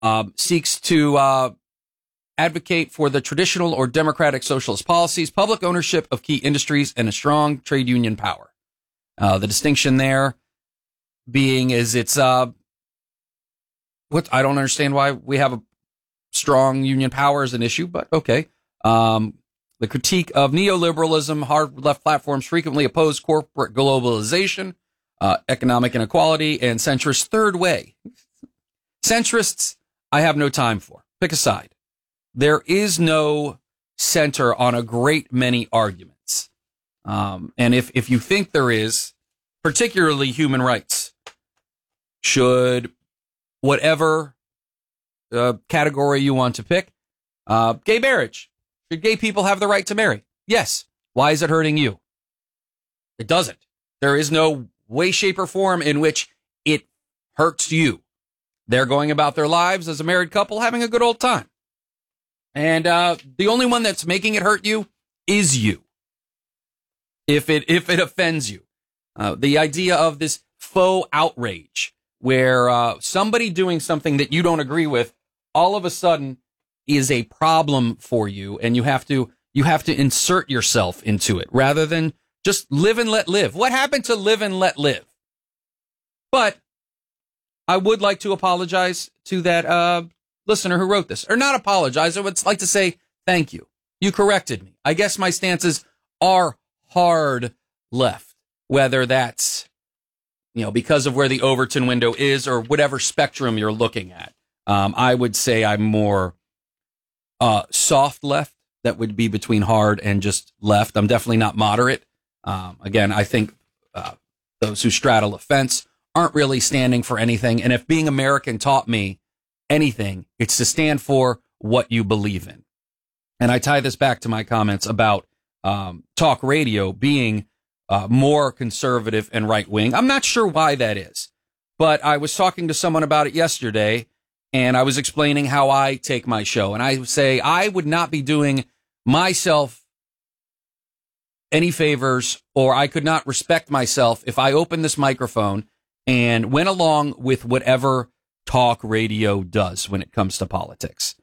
seeks to advocate for the traditional or democratic socialist policies, public ownership of key industries, and a strong trade union power. The distinction there being is it's I don't understand why we have a strong union power as an issue, but okay. The critique of neoliberalism, hard left platforms frequently oppose corporate globalization, economic inequality, and centrist third way. Centrists, I have no time for. Pick a side. There is no center on a great many arguments. And if you think there is, particularly human rights, should whatever category you want to pick, gay marriage. Should gay people have the right to marry? Yes. Why is it hurting you? It doesn't. There is no way, shape, or form in which it hurts you. They're going about their lives as a married couple having a good old time. And the only one that's making it hurt you is you. If it offends you. The idea of this faux outrage where somebody doing something that you don't agree with all of a sudden is a problem for you, and you have to insert yourself into it rather than just live and let live. What happened to live and let live? But I would like to apologize to that listener who wrote this. Or not apologize, I would like to say thank you. You corrected me. I guess my stances are hard left, whether that's, because of where the Overton window is or whatever spectrum you're looking at. I would say I'm more soft left. That would be between hard and just left. I'm definitely not moderate. Again, I think those who straddle a fence aren't really standing for anything. And if being American taught me anything, it's to stand for what you believe in. And I tie this back to my comments about talk radio being more conservative and right wing. I'm not sure why that is, but I was talking to someone about it yesterday, and I was explaining how I take my show. And I say I would not be doing myself any favors, or I could not respect myself if I opened this microphone and went along with whatever talk radio does when it comes to politics.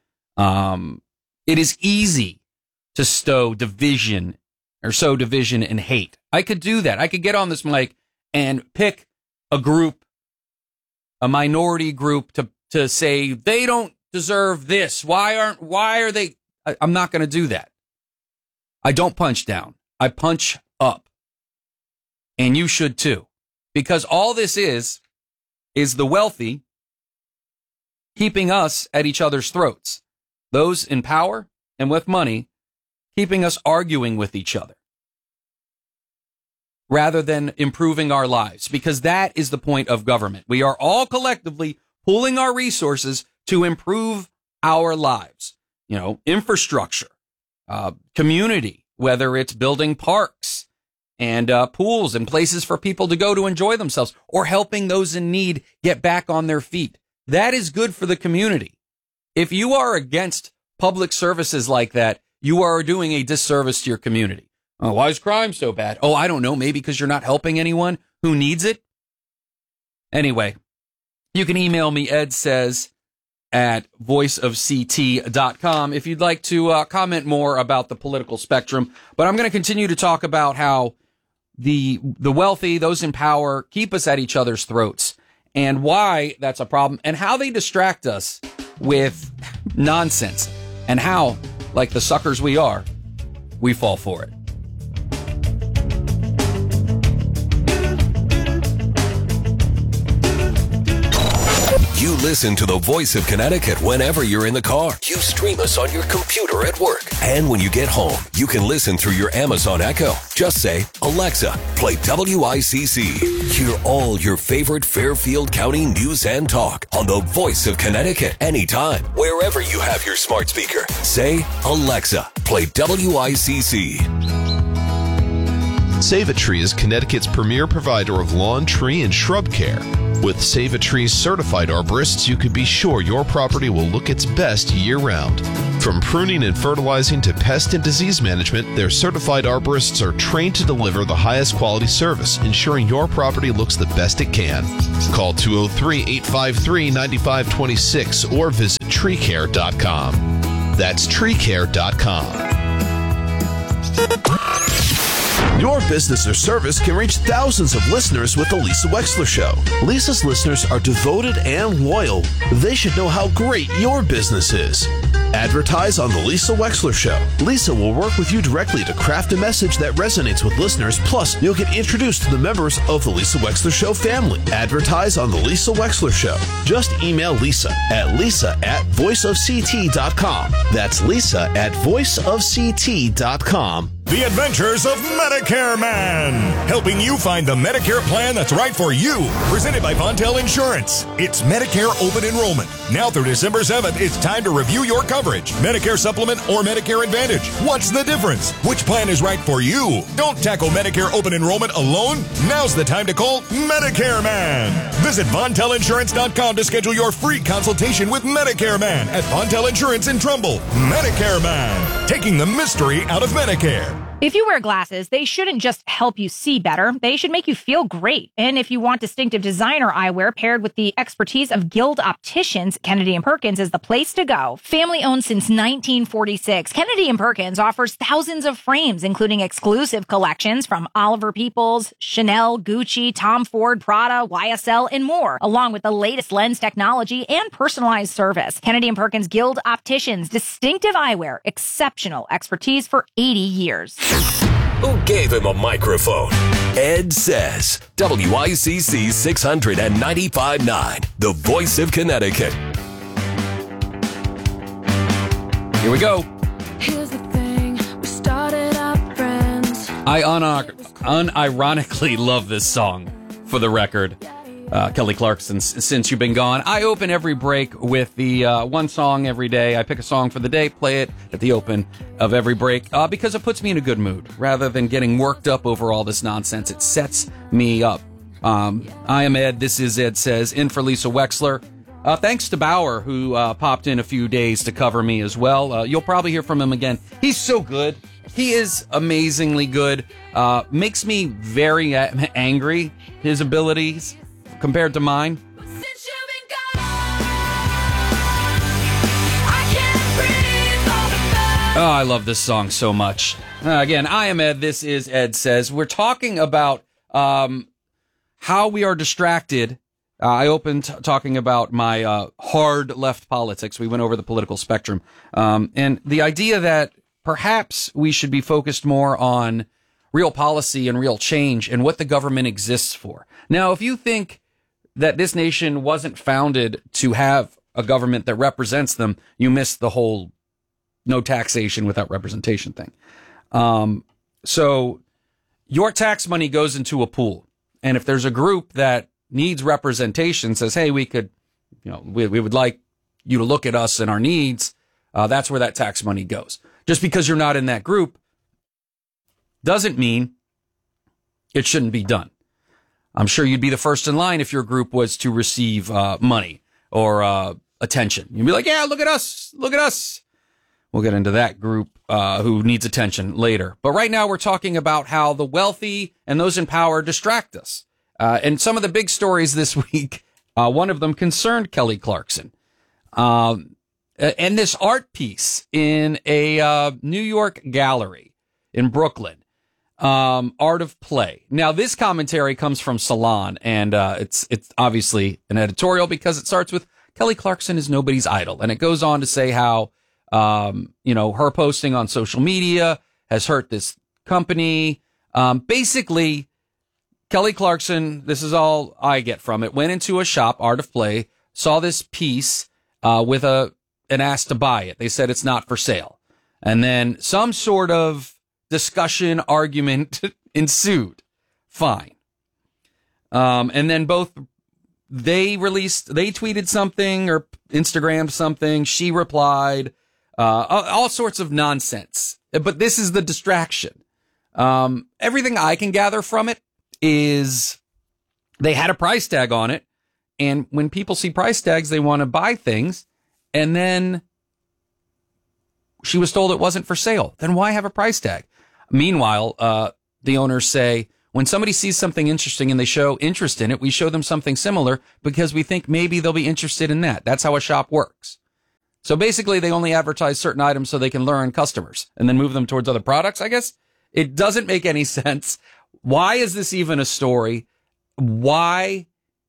It is easy to sow division and hate. I could do that. I could get on this mic and pick a group, a minority group to say they don't deserve this. Why are they? I'm not going to do that. I don't punch down. I punch up. And you should too. Because all this is the wealthy keeping us at each other's throats. Those in power and with money keeping us arguing with each other rather than improving our lives. Because that is the point of government. We are all collectively pooling our resources to improve our lives. Infrastructure, community, whether it's building parks and pools and places for people to go to enjoy themselves, or helping those in need get back on their feet. That is good for the community. If you are against public services like that, you are doing a disservice to your community. Oh, why is crime so bad? Oh, I don't know. Maybe because you're not helping anyone who needs it. Anyway, you can email me, edsays@voiceofct.com, if you'd like to comment more about the political spectrum. But I'm going to continue to talk about how the wealthy, those in power, keep us at each other's throats, and why that's a problem, and how they distract us with nonsense, and how, like the suckers we are, we fall for it. You listen to the Voice of Connecticut whenever you're in the car. You stream us on your computer at work. And when you get home, you can listen through your Amazon Echo. Just say, Alexa, play WICC. Hear all your favorite Fairfield County news and talk on the Voice of Connecticut anytime, wherever you have your smart speaker. Say, Alexa, play WICC. Save a Tree is Connecticut's premier provider of lawn, tree, and shrub care. With Save a Tree's certified arborists, you can be sure your property will look its best year-round. From pruning and fertilizing to pest and disease management, their certified arborists are trained to deliver the highest quality service, ensuring your property looks the best it can. Call 203-853-9526 or visit treecare.com. That's treecare.com. Your business or service can reach thousands of listeners with The Lisa Wexler Show. Lisa's listeners are devoted and loyal. They should know how great your business is. Advertise on The Lisa Wexler Show. Lisa will work with you directly to craft a message that resonates with listeners. Plus, you'll get introduced to the members of The Lisa Wexler Show family. Advertise on The Lisa Wexler Show. Just email Lisa at voiceofct.com. That's Lisa at voiceofct.com. The Adventures of Medicare Man, helping you find the Medicare plan that's right for you. Presented by Vontel Insurance. It's Medicare Open Enrollment. Now through December 7th, it's time to review your coverage. Medicare Supplement or Medicare Advantage. What's the difference? Which plan is right for you? Don't tackle Medicare Open Enrollment alone. Now's the time to call Medicare Man. Visit VontelInsurance.com to schedule your free consultation with Medicare Man at Vontel Insurance in Trumbull. Medicare Man, taking the mystery out of Medicare. If you wear glasses, they shouldn't just help you see better. They should make you feel great. And if you want distinctive designer eyewear paired with the expertise of Guild Opticians, Kennedy & Perkins is the place to go. Family owned since 1946, Kennedy & Perkins offers thousands of frames, including exclusive collections from Oliver Peoples, Chanel, Gucci, Tom Ford, Prada, YSL, and more, along with the latest lens technology and personalized service. Kennedy & Perkins Guild Opticians, distinctive eyewear, exceptional expertise for 80 years. Who gave him a microphone? Ed says, WICC 695.9, the voice of Connecticut. Here we go. Here's the thing, we started out friends. I unironically love this song, for the record. Kelly Clarkson's Since You've Been Gone. I open every break with the one song every day. I pick a song for the day, play it at the open of every break because it puts me in a good mood. Rather than getting worked up over all this nonsense, it sets me up. I am Ed. This is Ed Says, in for Lisa Wexler. Thanks to Bauer, who popped in a few days to cover me as well. You'll probably hear from him again. He's so good. He is amazingly good. Makes me very angry, his abilities, compared to mine. Since you've been gone, I can't breathe all the time. Oh, I love this song so much. Again, I am Ed. This is Ed Says. We're talking about how we are distracted. I opened talking about my hard left politics. We went over the political spectrum. And the idea that perhaps we should be focused more on real policy and real change and what the government exists for. Now, if you think that this nation wasn't founded to have a government that represents them, you miss the whole no taxation without representation thing. So your tax money goes into a pool. And if there's a group that needs representation, says, hey, we could, we would like you to look at us and our needs, that's where that tax money goes. Just because you're not in that group doesn't mean it shouldn't be done. I'm sure you'd be the first in line if your group was to receive money or attention. You'd be like, yeah, look at us. Look at us. We'll get into that group who needs attention later. But right now we're talking about how the wealthy and those in power distract us. And some of the big stories this week, one of them concerned Kelly Clarkson. And this art piece in a New York gallery in Brooklyn. Art of Play. Now, this commentary comes from Salon, and it's obviously an editorial because it starts with Kelly Clarkson is nobody's idol, and it goes on to say how her posting on social media has hurt this company. Basically, Kelly Clarkson, this is all I get from it, went into a shop, Art of Play, saw this piece with and asked to buy it. They said it's not for sale, and then some sort of discussion, argument ensued. Fine. And then they tweeted something or Instagrammed something. She replied, all sorts of nonsense. But this is the distraction. Everything I can gather from it is they had a price tag on it. And when people see price tags, they want to buy things. And then she was told it wasn't for sale. Then why have a price tag? Meanwhile, the owners say, when somebody sees something interesting and they show interest in it, we show them something similar because we think maybe they'll be interested in that. That's how a shop works. So basically, they only advertise certain items so they can lure in customers and then move them towards other products, I guess. It doesn't make any sense. Why is this even a story? Why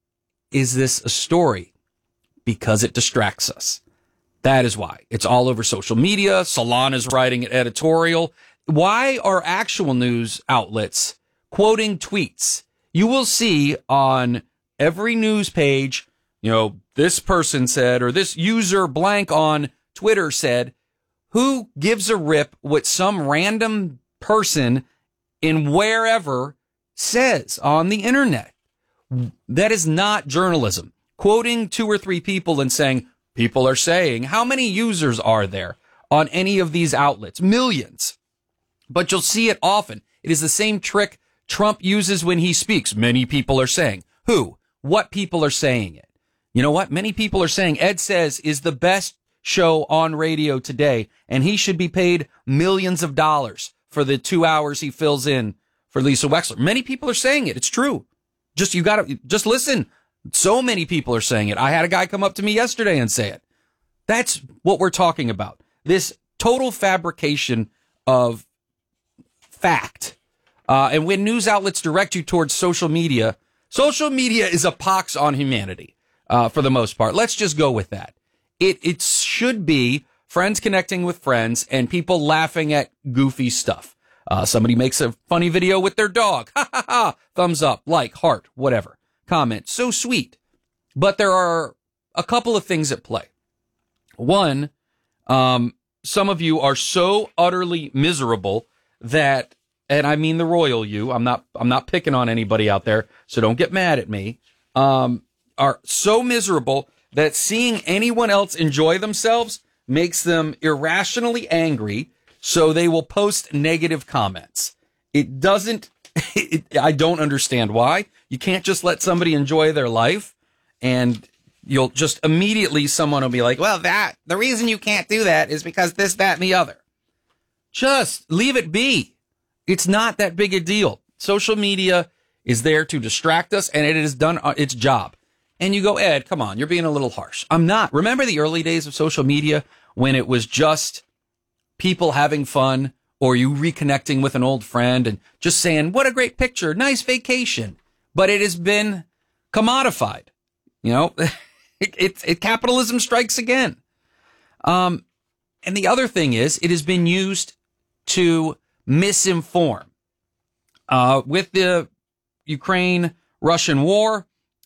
is this a story? Because it distracts us. That is why. It's all over social media. Salon is writing an editorial. Why are actual news outlets quoting tweets? You will see on every news page, this person said, or this user blank on Twitter said. Who gives a rip what some random person in wherever says on the internet? That is not journalism. Quoting 2 or 3 people and saying, people are saying, how many users are there on any of these outlets? Millions. But you'll see it often. It is the same trick Trump uses when he speaks. Many people are saying. Who? What people are saying it? You know what? Many people are saying Ed Says is the best show on radio today, and he should be paid millions of dollars for the 2 hours he fills in for Lisa Wexler. Many people are saying it. It's true. You gotta listen. So many people are saying it. I had a guy come up to me yesterday and say it. That's what we're talking about. This total fabrication of fact. And when news outlets direct you towards social media is a pox on humanity, for the most part. Let's just go with that. It should be friends connecting with friends and people laughing at goofy stuff. Somebody makes a funny video with their dog. Ha ha ha. Thumbs up, like, heart, whatever. Comment. So sweet. But there are a couple of things at play. One, some of you are so utterly miserable that, and I mean the royal you, I'm not picking on anybody out there, so don't get mad at me, are so miserable that seeing anyone else enjoy themselves makes them irrationally angry, so they will post negative comments. I don't understand why. You can't just let somebody enjoy their life and you'll just immediately, someone will be like, well, the reason you can't do that is because this, that, and the other. Just leave it be. It's not that big a deal. Social media is there to distract us, and it has done its job. And you go, Ed, come on, you're being a little harsh. I'm not. Remember the early days of social media when it was just people having fun, or you reconnecting with an old friend and just saying, what a great picture, nice vacation. But it has been commodified. Capitalism strikes again. And the other thing is, it has been used to misinform. With the Ukraine-Russian war,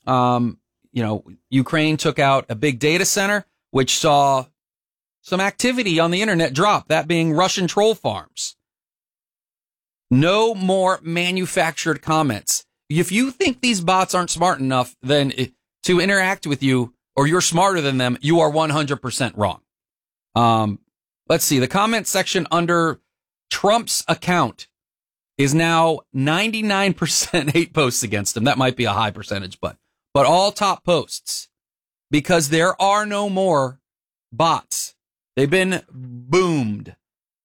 Ukraine took out a big data center, which saw some activity on the internet drop, that being Russian troll farms. No more manufactured comments. If you think these bots aren't smart enough then to interact with you, or you're smarter than them, you are 100% wrong. Let's see. The comment section under Trump's account is now 99% hate posts against him. That might be a high percentage, but all top posts, because there are no more bots. They've been boomed.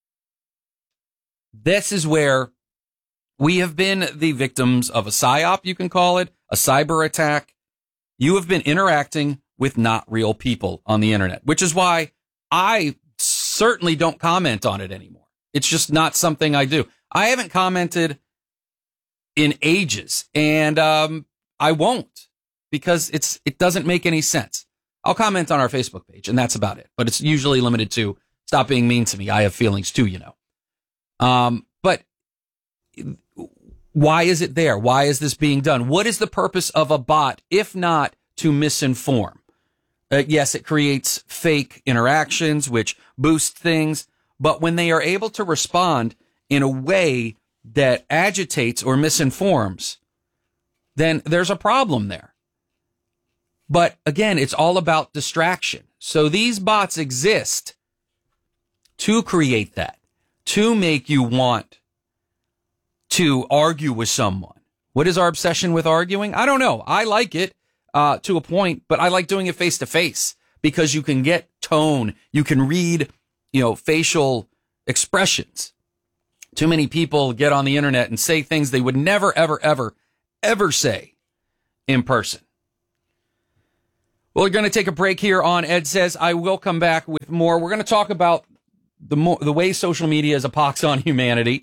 This is where we have been the victims of a psyop, you can call it, a cyber attack. You have been interacting with not real people on the internet, which is why I certainly don't comment on it anymore. It's just not something I do. I haven't commented in ages, and I won't, because it doesn't make any sense. I'll comment on our Facebook page, and that's about it. But it's usually limited to, stop being mean to me. I have feelings too, But why is it there? Why is this being done? What is the purpose of a bot, if not to misinform? Yes, it creates fake interactions, which boost things. But when they are able to respond in a way that agitates or misinforms, then there's a problem there. But again, it's all about distraction. So these bots exist to create that, to make you want to argue with someone. What is our obsession with arguing? I don't know. I like it to a point, but I like doing it face to face because you can get tone. You can read facial expressions. Too many people get on the internet and say things they would never, ever, ever, ever say in person. Well, we're going to take a break here on Ed Says. I will come back with more. We're going to talk about the way social media is a pox on humanity.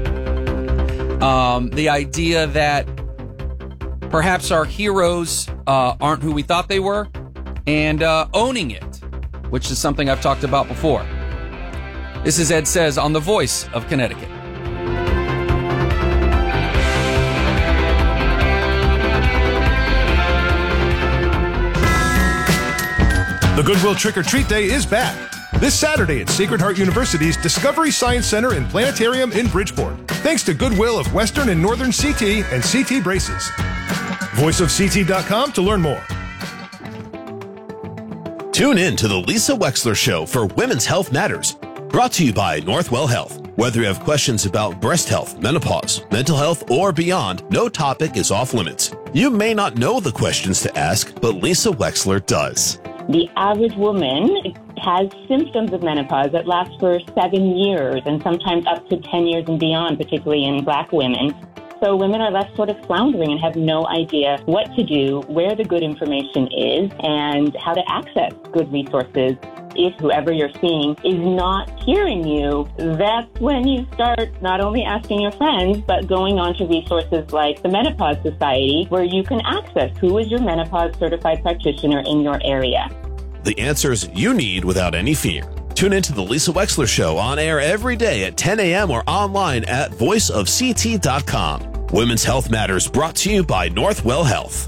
The idea that perhaps our heroes aren't who we thought they were, and owning it, which is something I've talked about before. This is Ed Says on the Voice of Connecticut. The Goodwill Trick or Treat Day is back. This Saturday at Sacred Heart University's Discovery Science Center and Planetarium in Bridgeport. Thanks to Goodwill of Western and Northern CT and CT Braces. VoiceofCT.com to learn more. Tune in to the Lisa Wexler Show for Women's Health Matters. Brought to you by Northwell Health. Whether you have questions about breast health, menopause, mental health, or beyond, no topic is off limits. You may not know the questions to ask, but Lisa Wexler does. The average woman has symptoms of menopause that last for 7 years and sometimes up to 10 years and beyond, particularly in Black women. So women are left sort of floundering and have no idea what to do, where the good information is, and how to access good resources. If whoever you're seeing is not hearing you, that's when you start not only asking your friends, but going on to resources like the Menopause Society, where you can access who is your menopause certified practitioner in your area. The answers you need without any fear. Tune into the Lisa Wexler Show on air every day at 10 a.m. or online at voiceofct.com. Women's Health Matters brought to you by Northwell Health.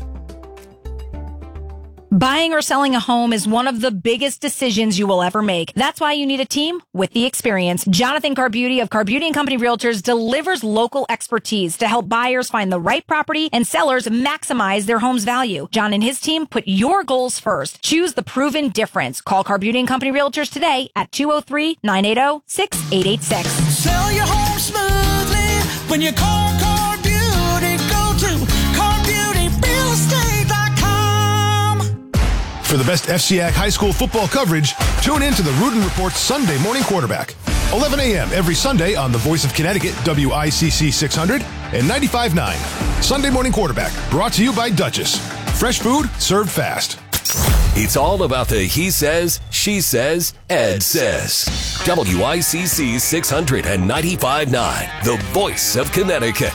Buying or selling a home is one of the biggest decisions you will ever make. That's why you need a team with the experience. Jonathan Carbuti of Carbuti & Company Realtors delivers local expertise to help buyers find the right property and sellers maximize their home's value. John and his team put your goals first. Choose the proven difference. Call Carbuti & Company Realtors today at 203-980-6886. Sell your home smoothly when you call Carbuti. Go to CarbutyRealEstate.com. For the best FCAC high school football coverage, tune in to the Rudin Report Sunday Morning Quarterback. 11 a.m. every Sunday on the Voice of Connecticut, WICC 600 and 95.9. Sunday Morning Quarterback, brought to you by Duchess. Fresh food, served fast. It's all about the he says, she says, Ed says. WICC 600 and 95.9, the Voice of Connecticut.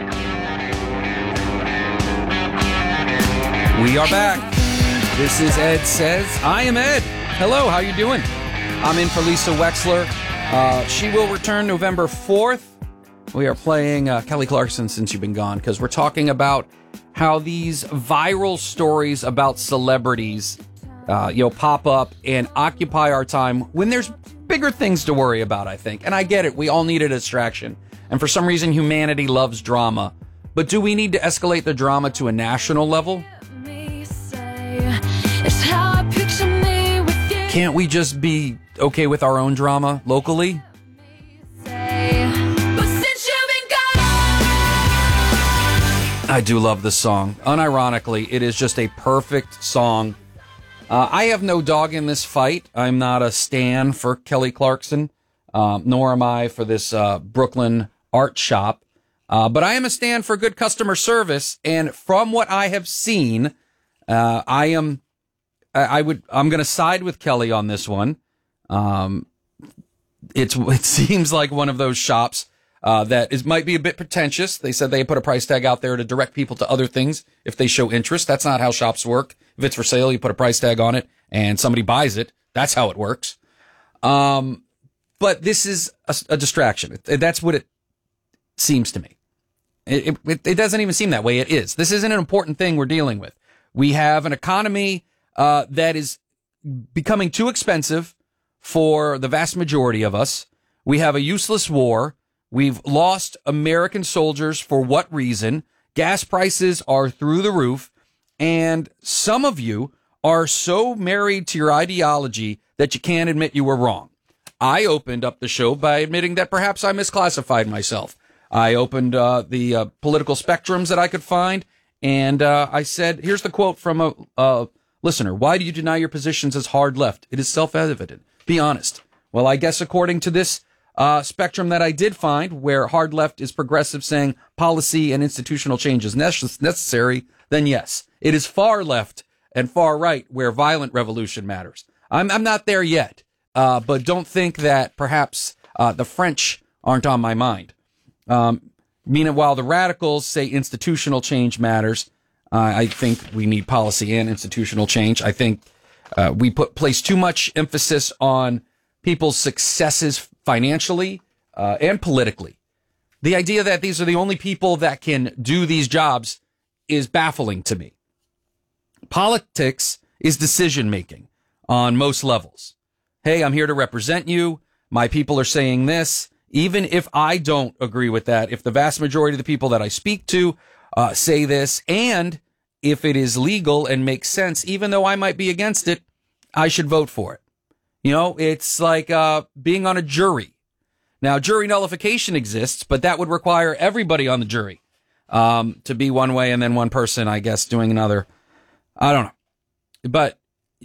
We are back. This is Ed Says. I am Ed. Hello, how you doing? I'm in for Lisa Wexler. She will return November 4th. We are playing Kelly Clarkson Since You've Been Gone, because we're talking about how these viral stories about celebrities pop up and occupy our time when there's bigger things to worry about, I think. And I get it. We all need a distraction. And for some reason, humanity loves drama. But do we need to escalate the drama to a national level? Can't we just be okay with our own drama locally? I do love this song. Unironically, it is just a perfect song. I have no dog in this fight. I'm not a stan for Kelly Clarkson, nor am I for this Brooklyn art shop. But I am a stan for good customer service. And from what I have seen, I'm going to side with Kelly on this one. It seems like one of those shops that might be a bit pretentious. They said they put a price tag out there to direct people to other things if they show interest. That's not how shops work. If it's for sale, you put a price tag on it and somebody buys it. That's how it works. But this is a distraction. That's what it seems to me. It doesn't even seem that way. It is. This isn't an important thing we're dealing with. We have an economy that is becoming too expensive for the vast majority of us. We have a useless war. We've lost American soldiers for what reason? Gas prices are through the roof. And some of you are so married to your ideology that you can't admit you were wrong. I opened up the show by admitting that perhaps I misclassified myself. I opened the political spectrums that I could find, and I said, here's the quote from a listener. Why do you deny your positions as hard left? It is self-evident. Be honest. Well, I guess according to this spectrum that I did find, where hard left is progressive, saying policy and institutional change is necessary, then yes, it is far left and far right where violent revolution matters. I'm not there yet, but don't think that perhaps the French aren't on my mind. Meanwhile, the radicals say institutional change matters. I think we need policy and institutional change. I think we place too much emphasis on people's successes financially and politically. The idea that these are the only people that can do these jobs is baffling to me. Politics is decision-making on most levels. Hey, I'm here to represent you. My people are saying this. Even if I don't agree with that, if the vast majority of the people that I speak to say this, and if it is legal and makes sense, even though I might be against it, I should vote for it. You know, it's like being on a jury. Now, jury nullification exists, but that would require everybody on the jury to be one way and then one person, I guess, doing another. I don't know. But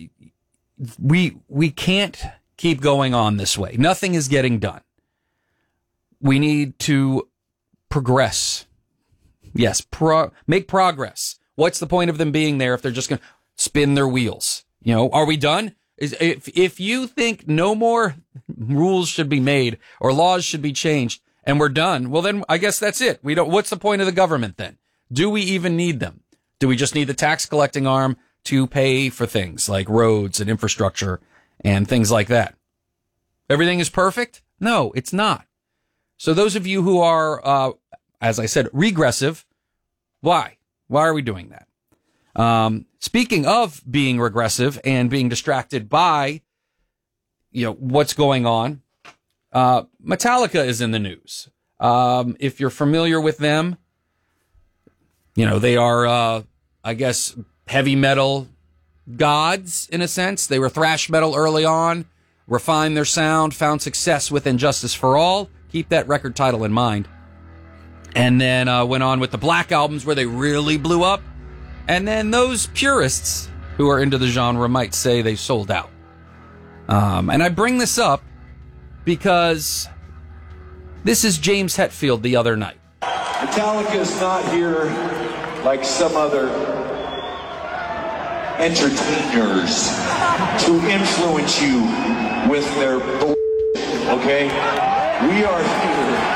we can't keep going on this way. Nothing is getting done. We need to progress. Yes, make progress. What's the point of them being there if they're just going to spin their wheels? You know, are we done? If you think no more rules should be made or laws should be changed and we're done, well, then I guess that's it. What's the point of the government then? Do we even need them? Do we just need the tax collecting arm to pay for things like roads and infrastructure and things like that? Everything is perfect? No, it's not. So those of you who are, as I said, regressive, why? Why are we doing that? Speaking of being regressive and being distracted by, what's going on, Metallica is in the news. If you're familiar with them, they are, I guess, heavy metal gods in a sense. They were thrash metal early on, refined their sound, found success with And Justice for All. Keep that record title in mind. And then went on with the Black albums where they really blew up. And then those purists who are into the genre might say they sold out. And I bring this up because this is James Hetfield the other night. Metallica is not here like some other entertainers to influence you with their okay? We are here.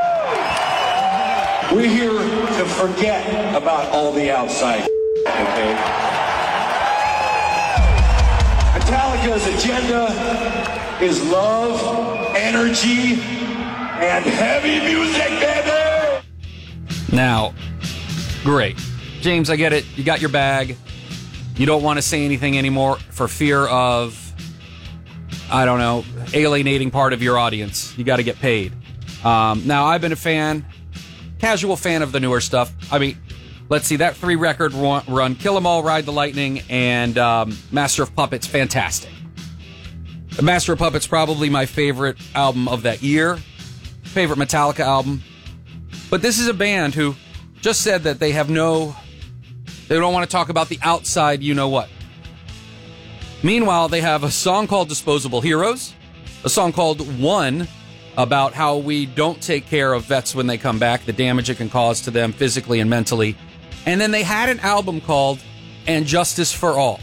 We're here to forget about all the outside, okay? Metallica's agenda is love, energy, and heavy music, baby! Now, great. James, I get it. You got your bag. You don't want to say anything anymore for fear of, I don't know, alienating part of your audience. You got to get paid. Now, I've been a fan, casual fan of the newer stuff. I mean, let's see, that 3-record run, Kill 'Em All, Ride the Lightning, and Master of Puppets, fantastic. The Master of Puppets, probably my favorite album of that year. Favorite Metallica album. But this is a band who just said that they don't want to talk about the outside you-know-what. Meanwhile, they have a song called Disposable Heroes, a song called One, about how we don't take care of vets when they come back, the damage it can cause to them physically and mentally. And then they had an album called And Justice for All.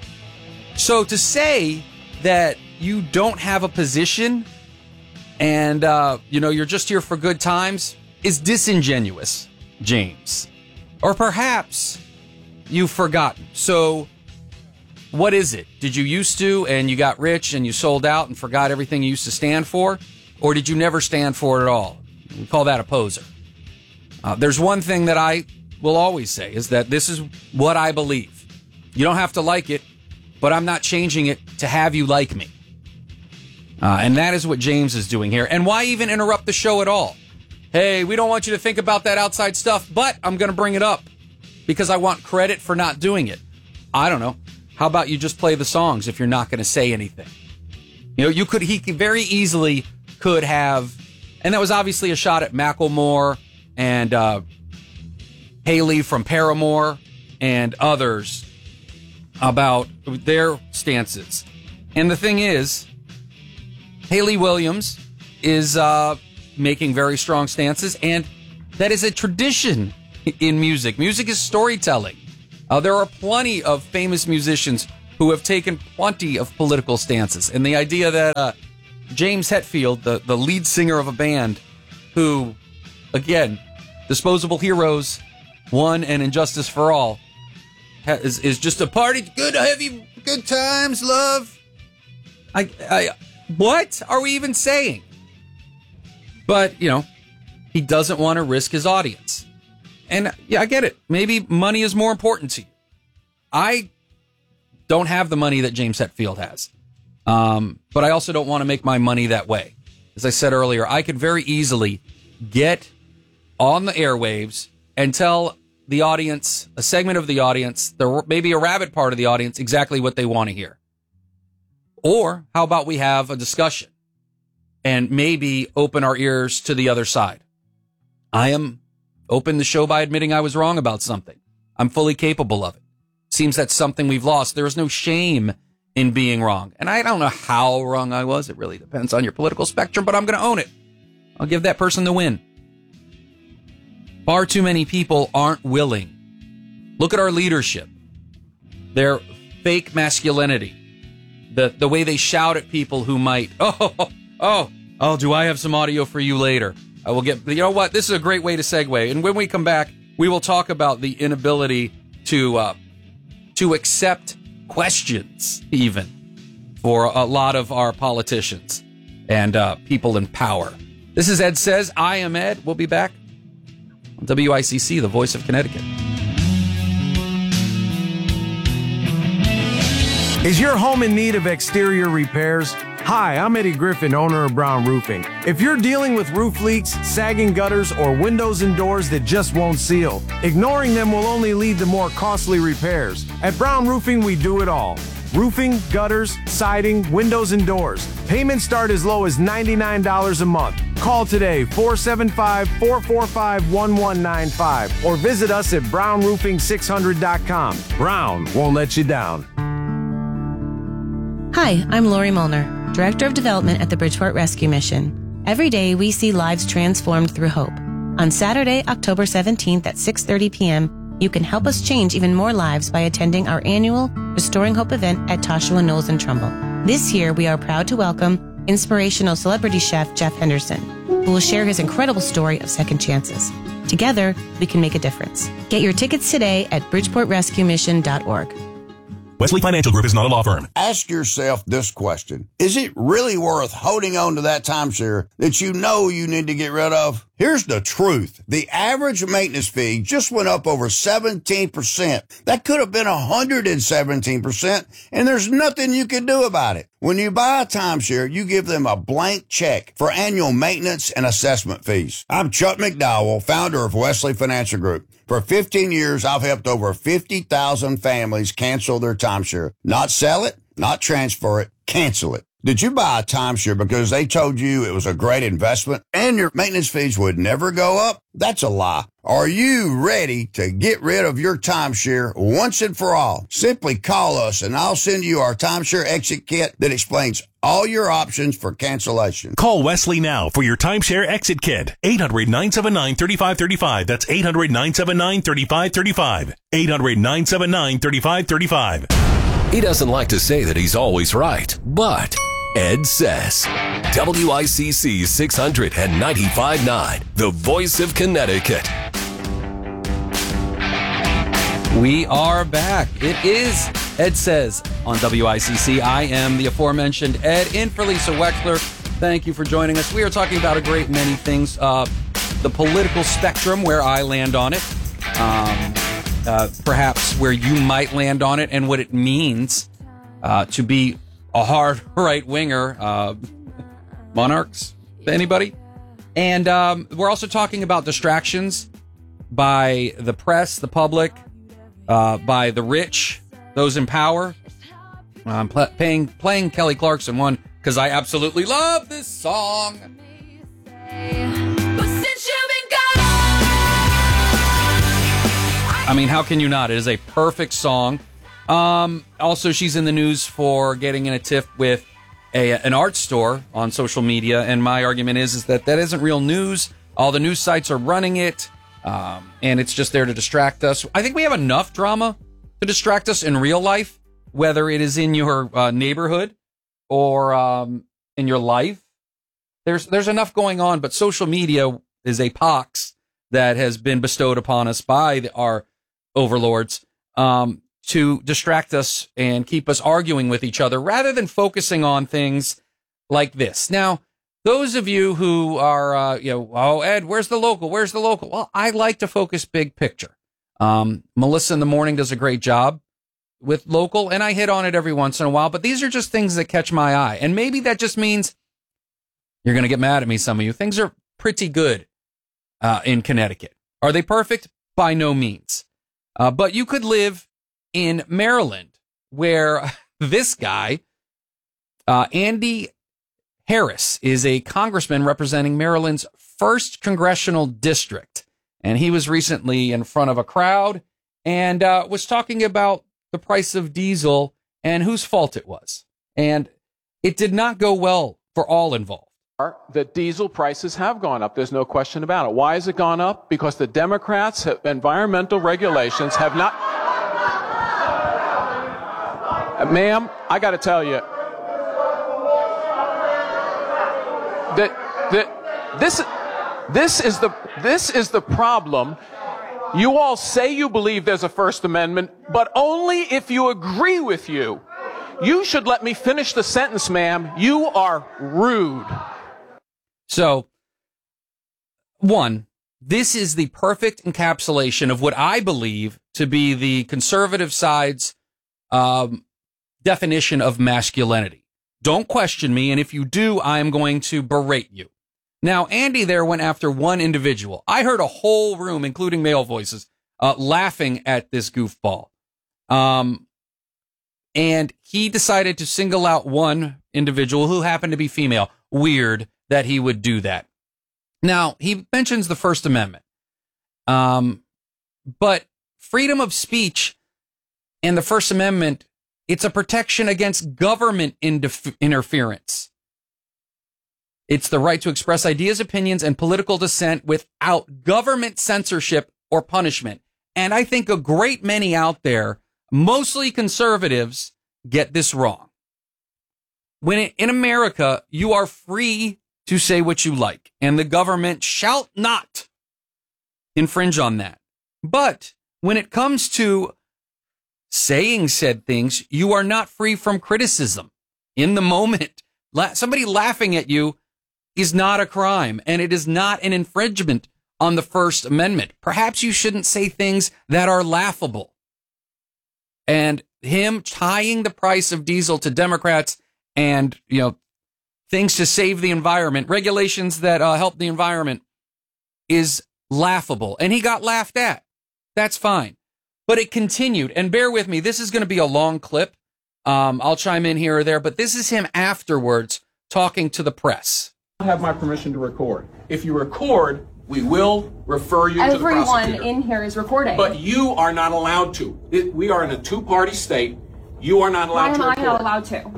So to say that you don't have a position and, you're just here for good times is disingenuous, James. Or perhaps you've forgotten. So what is it? Did you used to and you got rich and you sold out and forgot everything you used to stand for? Or did you never stand for it at all? We call that a poser. There's one thing that I will always say is that this is what I believe. You don't have to like it, but I'm not changing it to have you like me. And that is what James is doing here. And why even interrupt the show at all? Hey, we don't want you to think about that outside stuff, but I'm going to bring it up because I want credit for not doing it. I don't know. How about you just play the songs if you're not going to say anything? He very easily could have, and that was obviously a shot at Macklemore and Haley from Paramore and others about their stances. And the thing is, Haley Williams is making very strong stances, and that is a tradition in music. Music is storytelling. There are plenty of famous musicians who have taken plenty of political stances. And the idea that James Hetfield, the lead singer of a band who, again, Disposable Heroes, One, and Injustice for All, is just a party. Good, heavy, good times, love. What are we even saying? But, he doesn't want to risk his audience. And yeah, I get it. Maybe money is more important to you. I don't have the money that James Hetfield has. But I also don't want to make my money that way. As I said earlier, I could very easily get on the airwaves and tell the audience, a segment of the audience, maybe a rabid part of the audience, exactly what they want to hear. Or how about we have a discussion and maybe open our ears to the other side? I am open the show by admitting I was wrong about something. I'm fully capable of it. Seems that's something we've lost. There is no shame in being wrong. And I don't know how wrong I was. It really depends on your political spectrum, but I'm going to own it. I'll give that person the win. Far too many people aren't willing. Look at our leadership. Their fake masculinity. The way they shout at people who might, do I have some audio for you later? I will get, you know what? This is a great way to segue. And when we come back, we will talk about the inability to accept questions, even, for a lot of our politicians and people in power. This is Ed Says. I am Ed. We'll be back on WICC, the voice of Connecticut. Is your home in need of exterior repairs? Hi, I'm Eddie Griffin, owner of Brown Roofing. If you're dealing with roof leaks, sagging gutters, or windows and doors that just won't seal, ignoring them will only lead to more costly repairs. At Brown Roofing, we do it all. Roofing, gutters, siding, windows, and doors. Payments start as low as $99 a month. Call today, 475-445-1195, or visit us at brownroofing600.com. Brown won't let you down. Hi, I'm Lori Molnar, Director of Development at the Bridgeport Rescue Mission. Every day, we see lives transformed through hope. On Saturday, October 17th at 6:30 p.m., you can help us change even more lives by attending our annual Restoring Hope event at Toshua Knolls in Trumbull. This year, we are proud to welcome inspirational celebrity chef Jeff Henderson, who will share his incredible story of second chances. Together, we can make a difference. Get your tickets today at bridgeportrescuemission.org. Wesley Financial Group is not a law firm. Ask yourself this question. Is it really worth holding on to that timeshare that you know you need to get rid of? Here's the truth. The average maintenance fee just went up over 17%. That could have been 117%, and there's nothing you can do about it. When you buy a timeshare, you give them a blank check for annual maintenance and assessment fees. I'm Chuck McDowell, founder of Wesley Financial Group. For 15 years, I've helped over 50,000 families cancel their timeshare. Not sell it, not transfer it, cancel it. Did you buy a timeshare because they told you it was a great investment and your maintenance fees would never go up? That's a lie. Are you ready to get rid of your timeshare once and for all? Simply call us and I'll send you our timeshare exit kit that explains all your options for cancellation. Call Wesley now for your timeshare exit kit. 800-979-3535. That's 800-979-3535. 800-979-3535. He doesn't like to say that he's always right, but Ed Says. WICC 600 and 95.9, the voice of Connecticut. We are back. It is Ed Says on WICC. I am the aforementioned Ed, in for Lisa Wexler. Thank you for joining us. We are talking about a great many things. The political spectrum, where I land on it. Perhaps where you might land on it, and what it means to be a hard right-winger. Monarchs? Anybody? And we're also talking about distractions by the press, the public, by the rich, those in power. I'm playing Kelly Clarkson one because I absolutely love this song. I mean, how can you not? It is a perfect song. Also, she's in the news for getting in a tiff with an art store on social media, and my argument is that isn't real news. All the news sites are running it, and it's just there to distract us. I think we have enough drama to distract us in real life, whether it is in your neighborhood or in your life. There's enough going on, but social media is a pox that has been bestowed upon us by our overlords to distract us and keep us arguing with each other rather than focusing on things like this. Now, those of you who are, oh, Ed, where's the local? Where's the local? Well, I like to focus big picture. Melissa in the morning does a great job with local, and I hit on it every once in a while, but these are just things that catch my eye. And maybe that just means you're going to get mad at me, some of you. Things are pretty good in Connecticut. Are they perfect? By no means. But you could live in Maryland, where this guy, Andy Harris, is a congressman representing Maryland's 1st congressional district. And he was recently in front of a crowd and was talking about the price of diesel and whose fault it was. And it did not go well for all involved. That diesel prices have gone up. There's no question about it. Why has it gone up? Because the Democrats' environmental regulations have not... Ma'am, I got to tell you that this is the problem. You all say you believe there's a First Amendment, but only if you agree with you. You should let me finish the sentence, ma'am. You are rude. So, one, this is the perfect encapsulation of what I believe to be the conservative side's definition of masculinity. Don't question me, and if you do, I am going to berate you. Now, Andy there went after one individual. I heard a whole room, including male voices, laughing at this goofball. And he decided to single out one individual who happened to be female. Weird that he would do that. Now, he mentions the First Amendment. But freedom of speech and the First Amendment, it's a protection against government interference. It's the right to express ideas, opinions, and political dissent without government censorship or punishment. And I think a great many out there, mostly conservatives, get this wrong. In America, you are free to say what you like, and the government shall not infringe on that. But when it comes to saying said things, you are not free from criticism. In the moment, somebody laughing at you is not a crime, and it is not an infringement on the First Amendment. Perhaps you shouldn't say things that are laughable. And him tying the price of diesel to Democrats and, things to save the environment, regulations that help the environment, is laughable. And he got laughed at. That's fine. But it continued. And bear with me, this is going to be a long clip. I'll chime in here or there, but this is him afterwards talking to the press. Have my permission to record. If you record, we will refer you to the prosecutor. Everyone in here is recording. But you are not allowed to. We are in a two-party state. You are not allowed to record. Why am I not allowed to?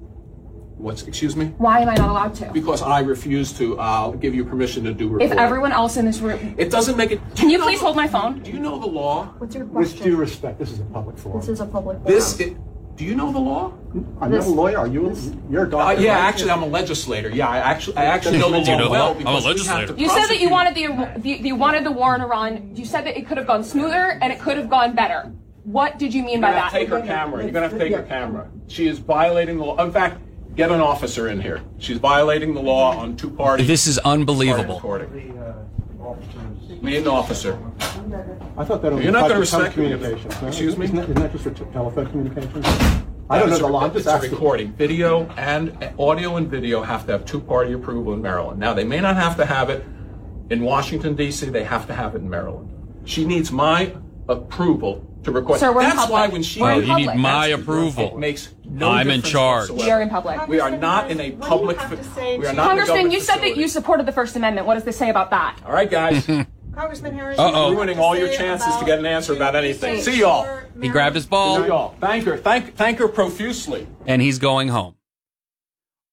Excuse me? Why am I not allowed to? Because I refuse to give you permission to do recording. If everyone else in this room... It doesn't make it... Can you please hold my phone? Do you know the law? What's your question? With due respect, this is a public forum. This is a public forum. Do you know the law? I'm not a lawyer. Are you? You're a doctor. Yeah, actually, I'm a legislator. Yeah, I actually know the law well. I'm a legislator. You said that you wanted the war in Iran. You said that it could have gone smoother and it could have gone better. What did you mean by that? Take her camera. You're going to have to take her camera. She is violating the law. In fact, get an officer in here. She's violating the law on two-party. This is unbelievable. We need an officer. I thought that was You're not going to respect communications. No? Excuse me? Isn't that just for telephone communications? I don't know the law. I'm just asking. Recording. Video and audio and video have to have two-party approval in Maryland. Now, they may not have to have it in Washington, D.C. They have to have it in Maryland. She needs my approval to record. Sir, we're in That's public. why when she... you need my approval. It makes no I'm in difference charge. whatsoever. We are in public. We are not in a public... We are not Congressman, you said that you supported the First Amendment. What does this say about that? All right, guys. Congressman Harris, Uh-oh. Ruining all your chances to get an answer about anything. See y'all. He grabbed his ball. See y'all. Thank her profusely. And he's going home.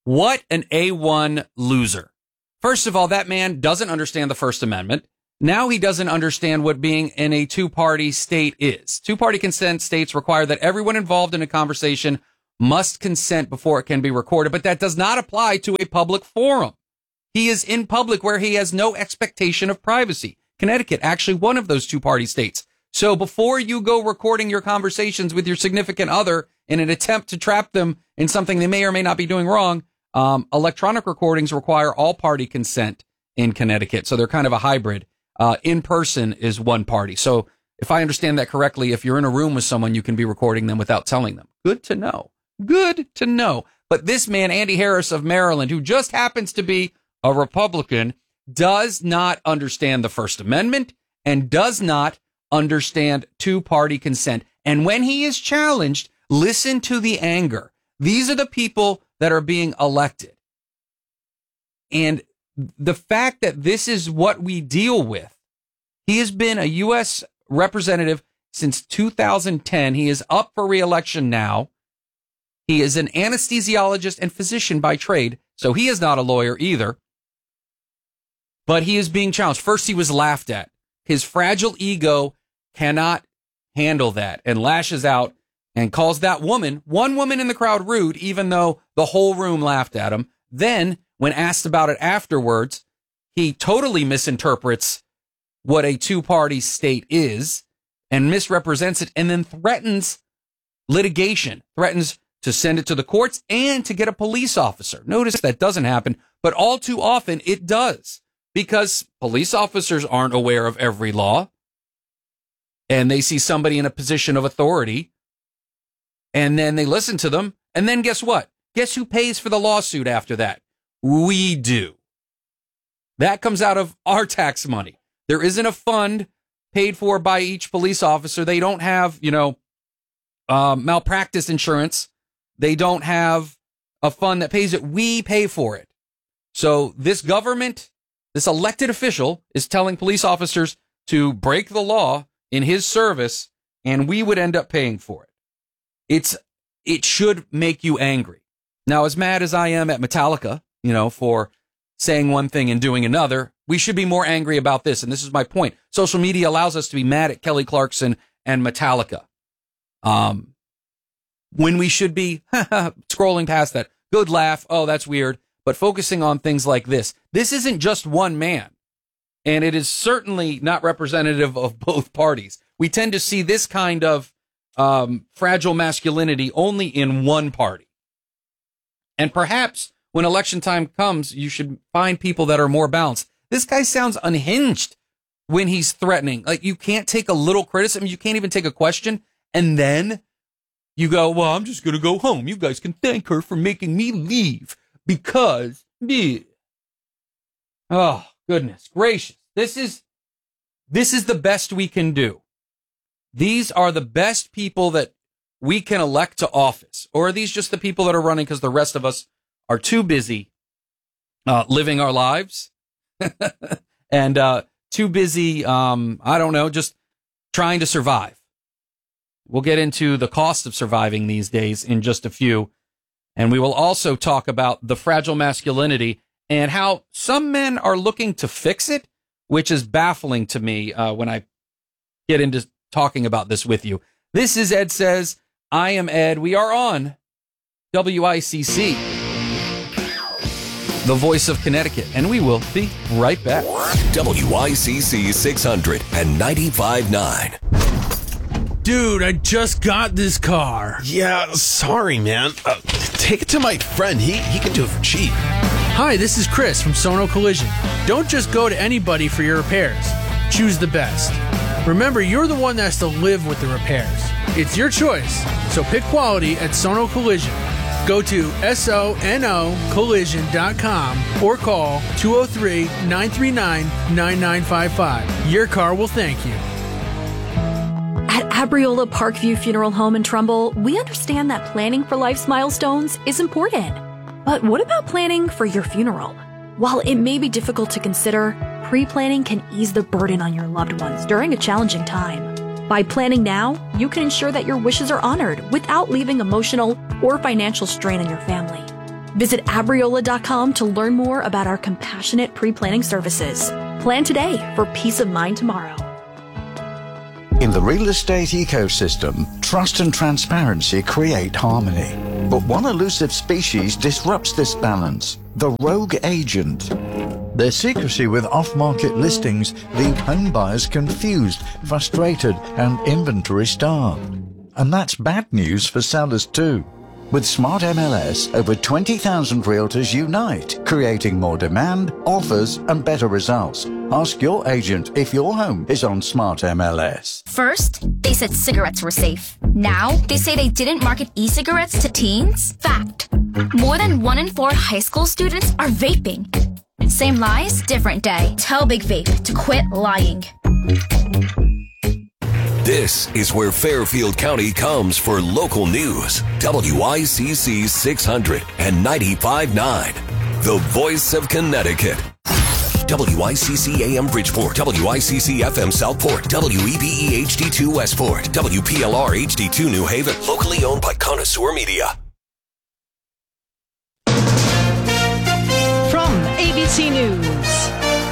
What an A1 loser. First of all, that man doesn't understand the First Amendment. Now he doesn't understand what being in a two-party state is. Two-party consent states require that everyone involved in a conversation must consent before it can be recorded, but that does not apply to a public forum. He is in public where he has no expectation of privacy. Connecticut, actually one of those two-party states. So before you go recording your conversations with your significant other in an attempt to trap them in something they may or may not be doing wrong, electronic recordings require all-party consent in Connecticut. So they're kind of a hybrid. In person is one party. So if I understand that correctly, if you're in a room with someone, you can be recording them without telling them. Good to know. Good to know. But this man, Andy Harris of Maryland, who just happens to be a Republican, does not understand the First Amendment and does not understand two-party consent. And when he is challenged, listen to the anger. These are the people that are being elected. And the fact that this is what we deal with, he has been a U.S. representative since 2010. He is up for re-election now. He is an anesthesiologist and physician by trade, so he is not a lawyer either. But he is being challenged. First, he was laughed at. His fragile ego cannot handle that and lashes out and calls that woman, one woman in the crowd, rude, even though the whole room laughed at him. Then, when asked about it afterwards, he totally misinterprets what a two-party state is and misrepresents it, and then threatens litigation, threatens to send it to the courts and to get a police officer. Notice that doesn't happen, but all too often it does, because police officers aren't aware of every law, and they see somebody in a position of authority, and then they listen to them, and then guess what? Guess who pays for the lawsuit after that? We do. That comes out of our tax money. There isn't a fund paid for by each police officer. They don't have, malpractice insurance. They don't have a fund that pays it. We pay for it. So this government, this elected official is telling police officers to break the law in his service, and we would end up paying for it. It should make you angry. Now, as mad as I am at Metallica, for saying one thing and doing another, we should be more angry about this. And this is my point. Social media allows us to be mad at Kelly Clarkson and Metallica. When we should be scrolling past that. Good laugh. Oh, that's weird. But focusing on things like this. This isn't just one man. And it is certainly not representative of both parties. We tend to see this kind of fragile masculinity only in one party. And perhaps when election time comes, you should find people that are more balanced. This guy sounds unhinged when he's threatening. Like, you can't take a little criticism. You can't even take a question. And then you go, well, I'm just going to go home. You guys can thank her for making me leave because, oh, goodness gracious. This is the best we can do. These are the best people that we can elect to office. Or are these just the people that are running because the rest of us are too busy living our lives and too busy, just trying to survive. We'll get into the cost of surviving these days in just a few. And we will also talk about the fragile masculinity and how some men are looking to fix it, which is baffling to me when I get into talking about this with you. This is Ed Says. I am Ed. We are on WICC, the voice of Connecticut, and we will be right back. WICC 600 and 95.9. Dude, I just got this car. Yeah, sorry, man. Take it to my friend. He can do it for cheap. Hi, this is Chris from Sono Collision. Don't just go to anybody for your repairs. Choose the best. Remember, you're the one that has to live with the repairs. It's your choice, so pick quality at Sono Collision. Go to sonocollision.com or call 203-939-9955. Your car will thank you. At Abriola Parkview Funeral Home in Trumbull, we understand that planning for life's milestones is important. But what about planning for your funeral? While it may be difficult to consider, pre-planning can ease the burden on your loved ones during a challenging time. By planning now, you can ensure that your wishes are honored without leaving emotional or financial strain on your family. Visit Abriola.com to learn more about our compassionate pre-planning services. Plan today for peace of mind tomorrow. In the real estate ecosystem, trust and transparency create harmony. But one elusive species disrupts this balance: the rogue agent. Their secrecy with off-market listings leave home buyers confused, frustrated, and inventory-starved. And that's bad news for sellers too. With Smart MLS, over 20,000 realtors unite, creating more demand, offers, and better results. Ask your agent if your home is on Smart MLS. First, they said cigarettes were safe. Now, they say they didn't market e-cigarettes to teens. Fact. More than 1 in 4 high school students are vaping. Same lies, different day. Tell Big Vape to quit lying. This is where Fairfield County comes for local news. WICC 600 and 95.9, the voice of Connecticut. WICC AM Bridgeport, WICC FM Southport, WEBE HD2 Westport, WPLR HD2 New Haven, locally owned by Connoisseur Media. From ABC News,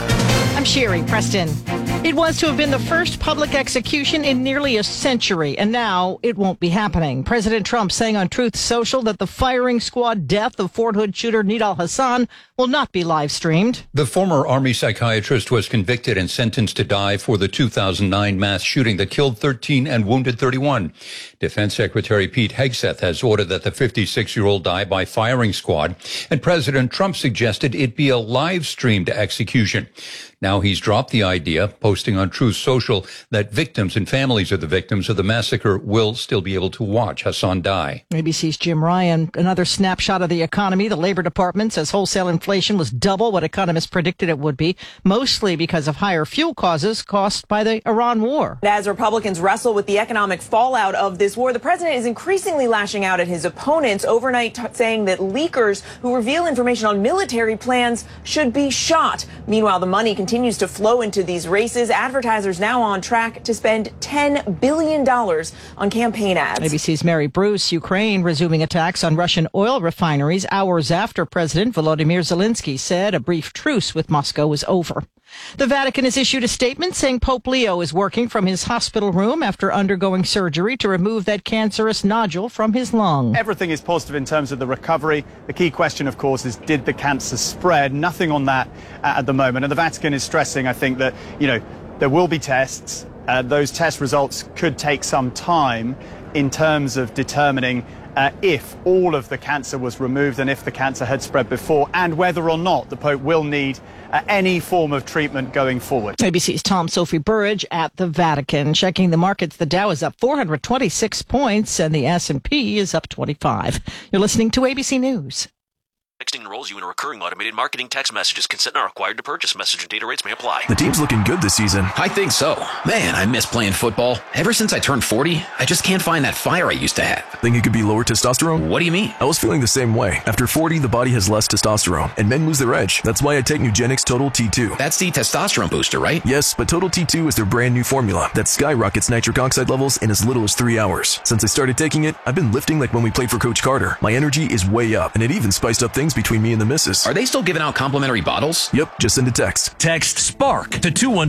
I'm Sherry Preston. It was to have been the first public execution in nearly a century, and now it won't be happening. President Trump saying on Truth Social that the firing squad death of Fort Hood shooter Nidal Hasan will not be live streamed. The former Army psychiatrist was convicted and sentenced to die for the 2009 mass shooting that killed 13 and wounded 31. Defense Secretary Pete Hegseth has ordered that the 56-year-old die by firing squad, and President Trump suggested it be a live streamed execution. Now he's dropped the idea, posting on Truth Social that victims and families of the victims of the massacre will still be able to watch Hasan die. ABC's Jim Ryan. Another snapshot of the economy. The Labor Department says wholesale inflation was double what economists predicted it would be, mostly because of higher fuel costs caused by the Iran war. As Republicans wrestle with the economic fallout of this war, the president is increasingly lashing out at his opponents, overnight saying that leakers who reveal information on military plans should be shot. Meanwhile, the money continues to flow into these races. Advertisers now on track to spend $10 billion on campaign ads. ABC's Mary Bruce. Ukraine resuming attacks on Russian oil refineries hours after President Volodymyr Zelensky said a brief truce with Moscow was over. The Vatican has issued a statement saying Pope Leo is working from his hospital room after undergoing surgery to remove that cancerous nodule from his lung. Everything is positive in terms of the recovery. The key question, of course, is did the cancer spread? Nothing on that at the moment. And the Vatican is stressing, I think, that, there will be tests. Those test results could take some time in terms of determining if all of the cancer was removed and if the cancer had spread before, and whether or not the Pope will need any form of treatment going forward. ABC's Tom Sophie Burridge at the Vatican. Checking the markets, the Dow is up 426 points and the S&P is up 25. You're listening to ABC News. Texting enrolls you in a recurring automated marketing text messages. Consent not required to purchase. Message and data rates may apply. The team's looking good this season. I think so. Man, I miss playing football. Ever since I turned 40, I just can't find that fire I used to have. Think it could be lower testosterone? What do you mean? I was feeling the same way. After 40, the body has less testosterone, and men lose their edge. That's why I take Nugenix Total T2. That's the testosterone booster, right? Yes, but Total T2 is their brand new formula that skyrockets nitric oxide levels in as little as 3 hours. Since I started taking it, I've been lifting like when we played for Coach Carter. My energy is way up, and it even spiced up things between me and the missus. Are they still giving out complimentary bottles? Yep, just send a text. Text SPARK to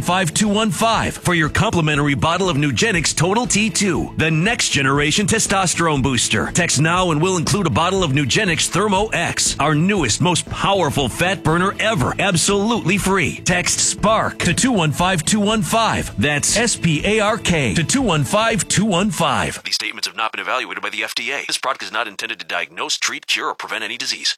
215-215 for your complimentary bottle of Nugenix Total T2, the next generation testosterone booster. Text now and we'll include a bottle of Nugenix Thermo X, our newest, most powerful fat burner ever, absolutely free. Text SPARK to 215-215. That's SPARK to 215-215. These statements have not been evaluated by the FDA. This product is not intended to diagnose, treat, cure, or prevent any disease.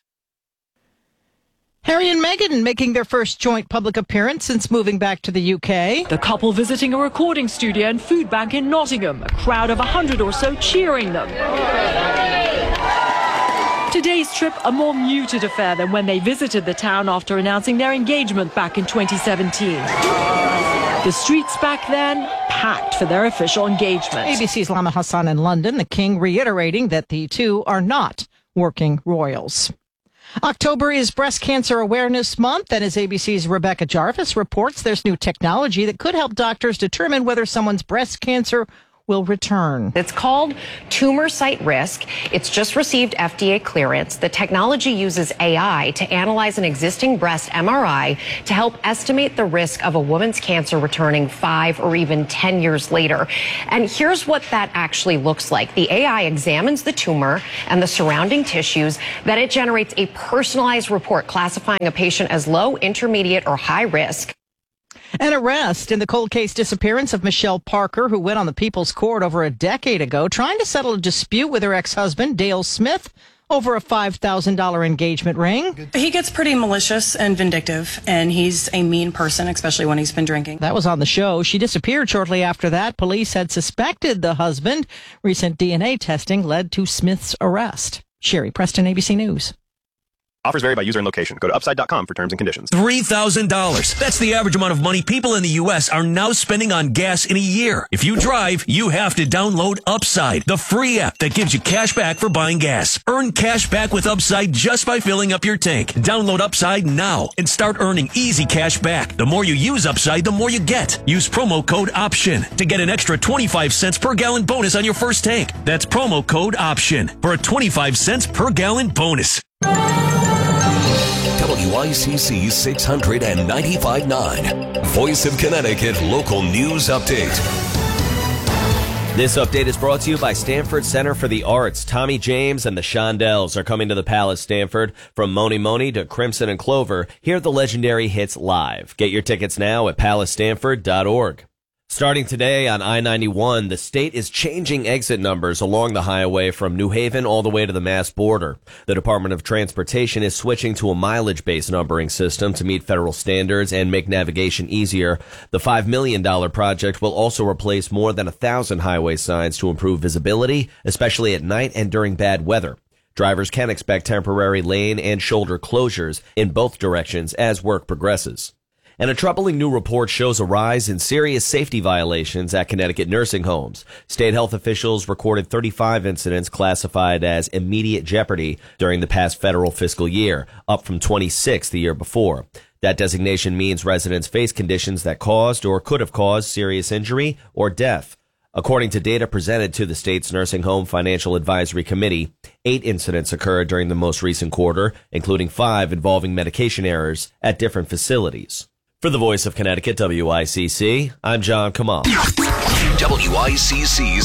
Harry and Meghan making their first joint public appearance since moving back to the UK. The couple visiting a recording studio and food bank in Nottingham, a crowd of 100 or so cheering them. Today's trip a more muted affair than when they visited the town after announcing their engagement back in 2017. The streets back then packed for their official engagement. ABC's Lama Hassan in London, the King reiterating that the two are not working royals. October is Breast Cancer Awareness Month, and as ABC's Rebecca Jarvis reports, there's new technology that could help doctors determine whether someone's breast cancer will return. It's called Tumor Site Risk. It's just received FDA clearance. The technology uses AI to analyze an existing breast MRI to help estimate the risk of a woman's cancer returning 5 or even 10 years later. And here's what that actually looks like. The AI examines the tumor and the surrounding tissues. Then it generates a personalized report classifying a patient as low, intermediate, or high risk. An arrest in the cold case disappearance of Michelle Parker, who went on the People's Court over a decade ago, trying to settle a dispute with her ex-husband, Dale Smith, over a $5,000 engagement ring. He gets pretty malicious and vindictive, and he's a mean person, especially when he's been drinking. That was on the show. She disappeared shortly after that. Police had suspected the husband. Recent DNA testing led to Smith's arrest. Sherry Preston, ABC News. Offers vary by user and location. Go to upside.com for terms and conditions. $3,000. That's the average amount of money people in the U.S. are now spending on gas in a year. If you drive, you have to download Upside, the free app that gives you cash back for buying gas. Earn cash back with Upside just by filling up your tank. Download Upside now and start earning easy cash back. The more you use Upside, the more you get. Use promo code OPTION to get an extra 25 cents per gallon bonus on your first tank. That's promo code OPTION for a 25 cents per gallon bonus. WICC 695.9, Voice of Connecticut Local News Update. This update is brought to you by Stanford Center for the Arts. Tommy James and the Shondells are coming to the Palace Stanford. From Moni Moni to Crimson and Clover, hear the legendary hits live. Get your tickets now at palacestanford.org. Starting today on I-91, the state is changing exit numbers along the highway from New Haven all the way to the Mass border. The Department of Transportation is switching to a mileage-based numbering system to meet federal standards and make navigation easier. The $5 million project will also replace more than 1,000 highway signs to improve visibility, especially at night and during bad weather. Drivers can expect temporary lane and shoulder closures in both directions as work progresses. And a troubling new report shows a rise in serious safety violations at Connecticut nursing homes. State health officials recorded 35 incidents classified as immediate jeopardy during the past federal fiscal year, up from 26 the year before. That designation means residents face conditions that caused or could have caused serious injury or death. According to data presented to the state's Nursing Home Financial Advisory Committee, 8 incidents occurred during the most recent quarter, including 5 involving medication errors at different facilities. For the Voice of Connecticut, WICC, I'm John Kamal. WICC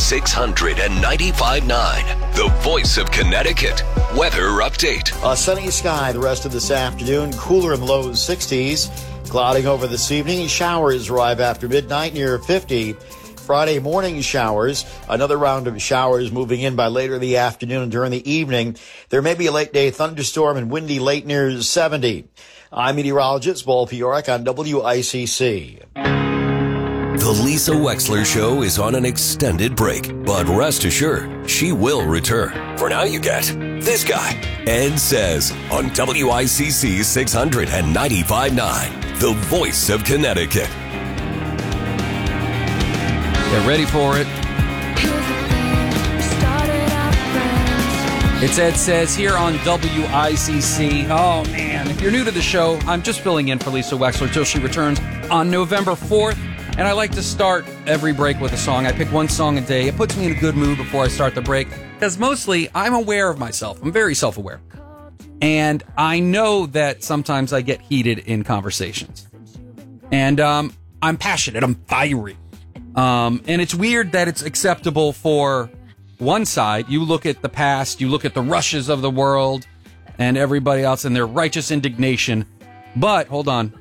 695.9, the Voice of Connecticut. Weather update. A sunny sky the rest of this afternoon, cooler in the low 60s. Clouding over this evening, showers arrive after midnight near 50. Friday morning showers, another round of showers moving in by later in the afternoon and during the evening. There may be a late day thunderstorm and windy late near 70. I'm meteorologist Paul Piorek on WICC. The Lisa Wexler Show is on an extended break, but rest assured, she will return. For now, you get this guy, Ed Says, on WICC 695.9, the Voice of Connecticut. Get ready for it. It's Ed Says here on WICC. Oh, man. If you're new to the show, I'm just filling in for Lisa Wexler till she returns on November 4th. And I like to start every break with a song. I pick one song a day. It puts me in a good mood before I start the break. Because mostly, I'm aware of myself. I'm very self-aware. And I know that sometimes I get heated in conversations. And I'm passionate. I'm fiery. And it's weird that it's acceptable for one side. You look at the past, you look at the Rushes of the world, and everybody else and their righteous indignation. But, hold on.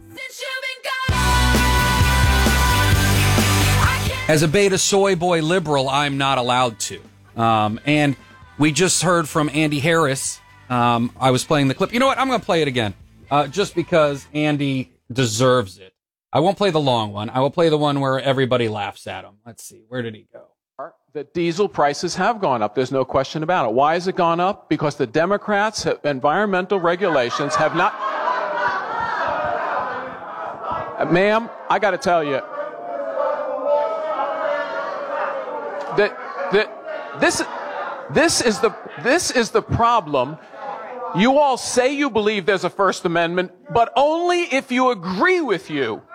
As a beta soy boy liberal, I'm not allowed to. And we just heard from Andy Harris. I was playing the clip. You know what? I'm going to play it again. Just because Andy deserves it. I won't play the long one. I will play the one where everybody laughs at him. Let's see. Where did he go? That diesel prices have gone up. There's no question about it. Why has it gone up? Because the Democrats' environmental regulations have not... Ma'am, I got to tell you, this is the problem. You all say you believe there's a First Amendment, but only if you agree with you.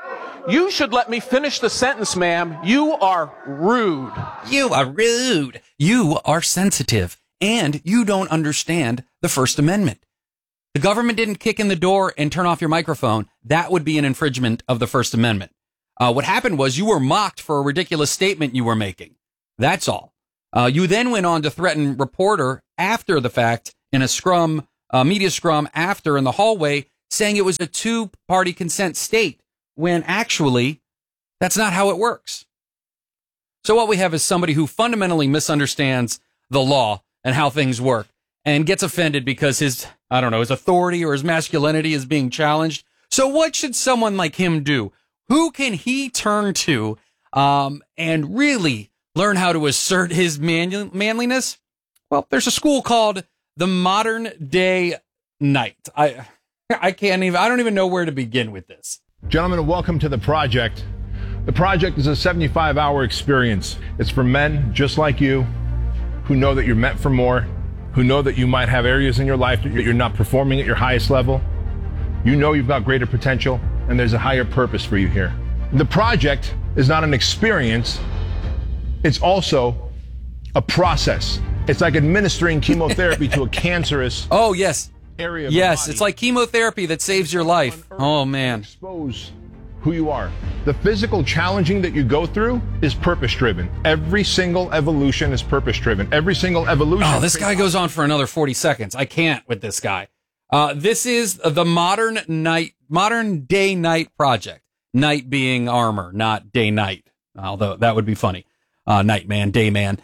You should let me finish the sentence, ma'am. You are rude. You are rude. You are sensitive. And you don't understand the First Amendment. The government didn't kick in the door and turn off your microphone. That would be an infringement of the First Amendment. What happened was you were mocked for a ridiculous statement you were making. That's all. You then went on to threaten reporter after the fact in a scrum, media scrum after in the hallway, saying it was a two-party consent state, when actually that's not how it works. So what we have is somebody who fundamentally misunderstands the law and how things work and gets offended because his authority or his masculinity is being challenged. So what should someone like him do? Who can he turn to and really learn how to assert his manliness? Well, there's a school called the Modern Day Knight. I don't even know where to begin with this. Gentlemen, welcome to the project. The project is a 75-hour experience. It's for men just like you who know that you're meant for more, who know that you might have areas in your life that you're not performing at your highest level. You know you've got greater potential, and there's a higher purpose for you here. The project is not an experience. It's also a process. It's like administering chemotherapy to a cancerous area of the body. It's like chemotherapy that saves your life. Oh, man. Expose who you are. The physical challenging that you go through is purpose-driven. Every single evolution is purpose-driven. Every single evolution. Oh, this guy goes on for another 40 seconds. I can't with this guy. This is the Modern Day Knight project. Knight being armor, not day night. Although that would be funny. Night man, day man.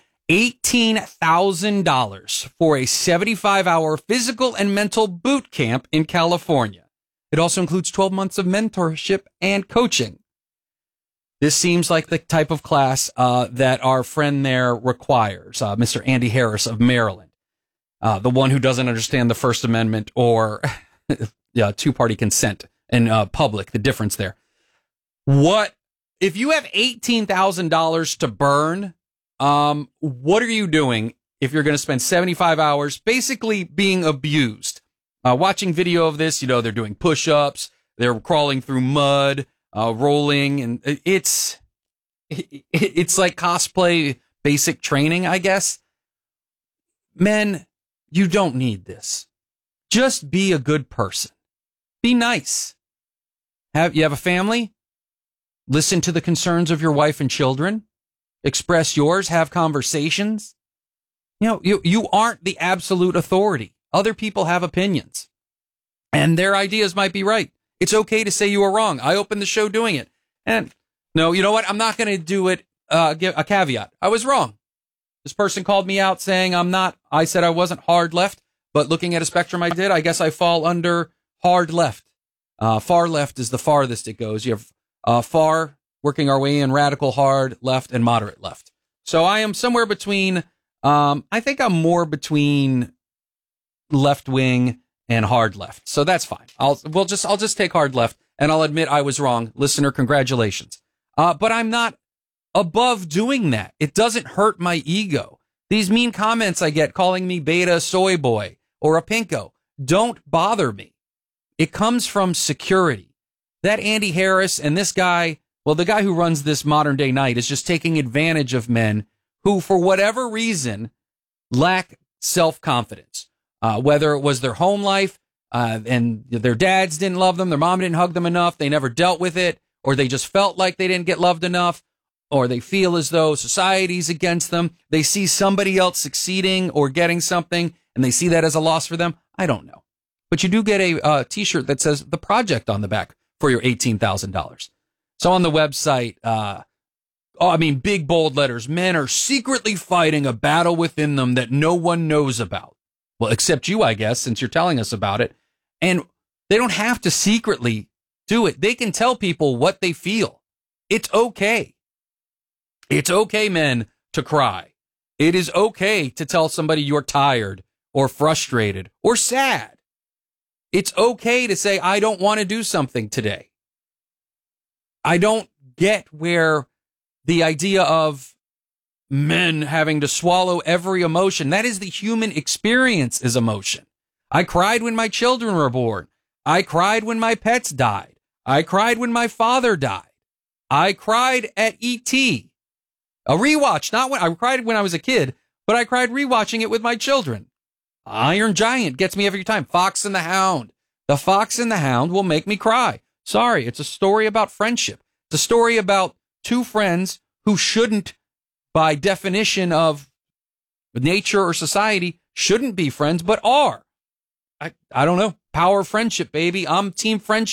$18,000 for a 75-hour physical and mental boot camp in California. It also includes 12 months of mentorship and coaching. This seems like the type of class that our friend there requires, Mr. Andy Harris of Maryland, the one who doesn't understand the First Amendment or two-party consent in public, the difference there. What if you have $18,000 to burn? What are you doing if you're going to spend 75 hours basically being abused? Watching video of this, they're doing push-ups, they're crawling through mud, rolling, and it's like cosplay basic training, I guess. Men, you don't need this. Just be a good person. Be nice. You have a family? Listen to the concerns of your wife and children. Express yours. Have conversations. You aren't the absolute authority. Other people have opinions, and their ideas might be right. It's okay to say you were wrong. I opened the show doing it. And no, you know what? I'm not going to do it. Give a caveat. I was wrong. This person called me out saying I said I wasn't hard left, but looking at a spectrum I did, I guess I fall under hard left. Far left is the farthest it goes. You have far, working our way in, radical hard left, and moderate left. So I am somewhere between, I think I'm more between left wing and hard left. So that's fine. I'll just take hard left, and I'll admit I was wrong. Listener, congratulations. But I'm not above doing that. It doesn't hurt my ego. These mean comments I get calling me beta soy boy or a pinko don't bother me. It comes from security. That Andy Harris and this guy, well, the guy who runs this Modern Day Knight is just taking advantage of men who, for whatever reason, lack self-confidence. Whether it was their home life and their dads didn't love them, their mom didn't hug them enough, they never dealt with it, or they just felt like they didn't get loved enough, or they feel as though society's against them. They see somebody else succeeding or getting something, and they see that as a loss for them. I don't know. But you do get a T-shirt that says The Project on the back for your $18,000. So on the website, big bold letters, men are secretly fighting a battle within them that no one knows about. Well, except you, I guess, since you're telling us about it. And they don't have to secretly do it. They can tell people what they feel. It's okay. It's okay, men, to cry. It is okay to tell somebody you're tired or frustrated or sad. It's okay to say, I don't want to do something today. I don't get where the idea of men having to swallow every emotion, that is the human experience, is emotion. I cried when my children were born. I cried when my pets died. I cried when my father died. I cried at E.T. A rewatch, not when I cried when I was a kid, but I cried rewatching it with my children. Iron Giant gets me every time. Fox and the Hound. The Fox and the Hound will make me cry. Sorry, it's a story about friendship. It's a story about two friends who shouldn't, by definition of nature or society, shouldn't be friends, but are. I don't know. Power of friendship, baby. I'm team friendship.